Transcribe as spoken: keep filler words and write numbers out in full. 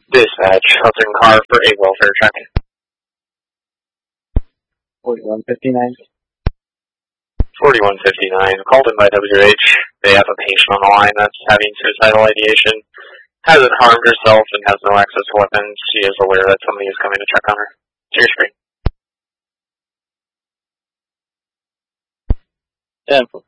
Dispatch, Hudson car for a welfare check. forty-one fifty-nine. forty-one fifty-nine, called in by W H. They have a patient on the line that's having suicidal ideation. Hasn't harmed herself and has no access to weapons. She is aware that somebody is coming to check on her. To your screen. ten